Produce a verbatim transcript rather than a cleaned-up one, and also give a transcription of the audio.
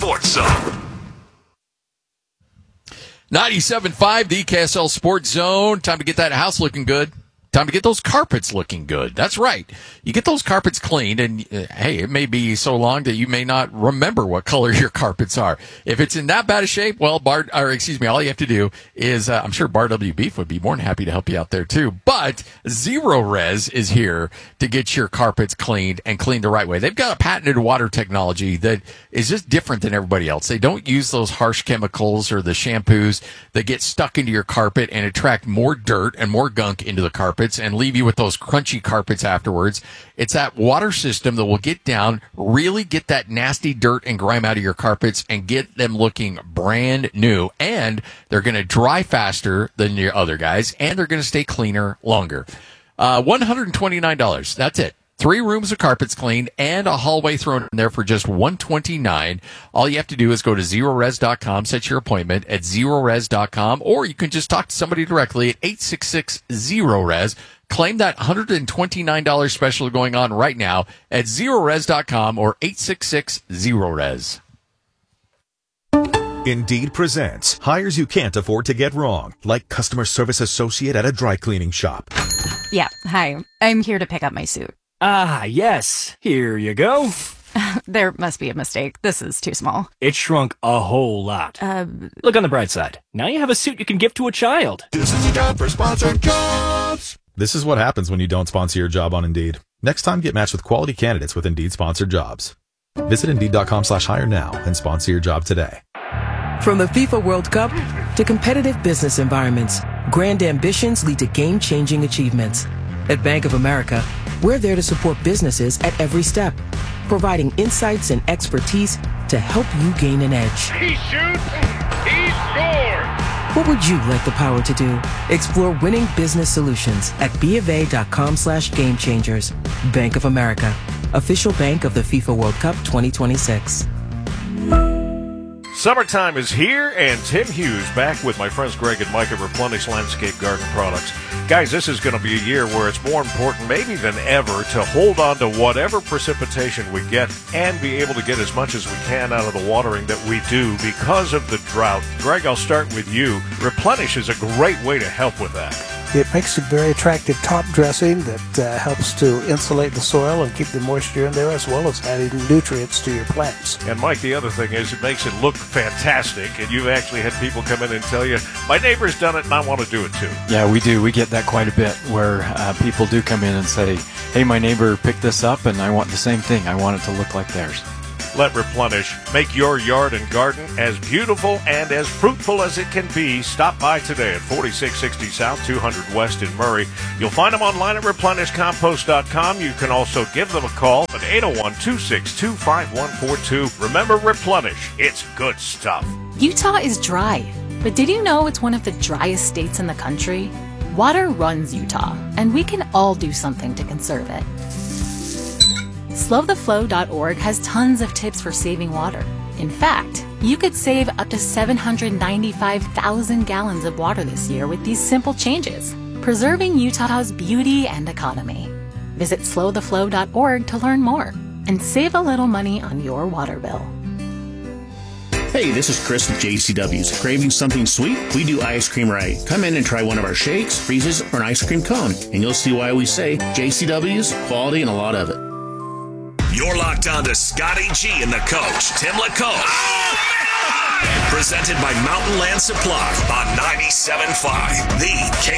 Sports Zone. ninety-seven point five, the K S L Sports Zone. Time to get that house looking good. Time to get those carpets looking good. That's right. You get those carpets cleaned, and uh, hey, it may be so long that you may not remember what color your carpets are. If it's in that bad a shape, well, Bar, or excuse me, all you have to do is, uh, I'm sure Bar W Beef would be more than happy to help you out there too. But Zero Res is here to get your carpets cleaned and cleaned the right way. They've got a patented water technology that is just different than everybody else. They don't use those harsh chemicals or the shampoos that get stuck into your carpet and attract more dirt and more gunk into the carpet and leave you with those crunchy carpets afterwards. It's that water system that will get down, really get that nasty dirt and grime out of your carpets and get them looking brand new. And they're going to dry faster than your other guys, and they're going to stay cleaner longer. Uh, one hundred twenty-nine dollars. That's it. Three rooms of carpets cleaned and a hallway thrown in there for just one hundred twenty-nine dollars. All you have to do is go to zero res dot com, set your appointment at zero res dot com, or you can just talk to somebody directly at eight six six zero res. Claim that one hundred twenty-nine dollars special going on right now at zero res dot com or eight six six zero res. Indeed presents hires you can't afford to get wrong, like customer service associate at a dry cleaning shop. Yeah, hi. I'm here to pick up my suit. Ah, yes. Here you go. There must be a mistake. This is too small. It shrunk a whole lot. Uh, Look on the bright side. Now you have a suit you can give to a child. This is the time for sponsored jobs. This is what happens when you don't sponsor your job on Indeed. Next time, get matched with quality candidates with Indeed sponsored jobs. Visit Indeed.com slash hire now and sponsor your job today. From the FIFA World Cup to competitive business environments, grand ambitions lead to game-changing achievements. At Bank of America, we're there to support businesses at every step, providing insights and expertise to help you gain an edge. He shoots, he scores! What would you like the power to do? Explore winning business solutions at BofA.com slash game changers. Bank of America, official bank of the FIFA World Cup twenty twenty-six. Summertime is here, and Tim Hughes back with my friends Greg and Mike at Replenish Landscape Garden Products. Guys, this is going to be a year where it's more important maybe than ever to hold on to whatever precipitation we get and be able to get as much as we can out of the watering that we do because of the drought. Greg, I'll start with you. Replenish is a great way to help with that. It makes a very attractive top dressing that uh, helps to insulate the soil and keep the moisture in there, as well as adding nutrients to your plants. And Mike, the other thing is it makes it look fantastic, and you've actually had people come in and tell you, my neighbor's done it and I want to do it too. Yeah, we do. We get that quite a bit where uh, people do come in and say, hey, my neighbor picked this up and I want the same thing. I want it to look like theirs. Let Replenish make your yard and garden as beautiful and as fruitful as it can be. Stop by today at forty-six sixty South, two hundred West in Murray. You'll find them online at replenish compost dot com. You can also give them a call at eight oh one, two six two, five one four two. Remember, Replenish. It's good stuff. Utah is dry, but did you know it's one of the driest states in the country? Water runs Utah, and we can all do something to conserve it. slow the flow dot org has tons of tips for saving water. In fact, you could save up to seven hundred ninety-five thousand gallons of water this year with these simple changes, preserving Utah's beauty and economy. Visit slow the flow dot org to learn more and save a little money on your water bill. Hey, this is Chris with J C W's. Craving something sweet? We do ice cream right. Come in and try one of our shakes, freezes, or an ice cream cone, and you'll see why we say J C W's, quality, and a lot of it. You're locked on to Scotty G and the coach, Tim LaCoche. Oh, presented by Mountain Land Supply on ninety-seven point five, the K